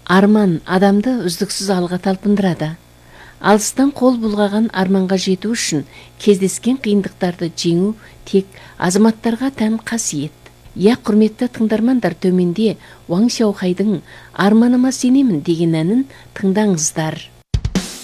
Арман адамды үздіксіз алға талпындырады. Алыстан қол бұлғаған арманға жету үшін кездескен қиындықтарды жеңу тек азаматтарға тән қасиет. Құрметті тыңдармандар, төменде Уаң Сяохайдың «Арманыма сенемін» деген әнін тыңдаңыздар.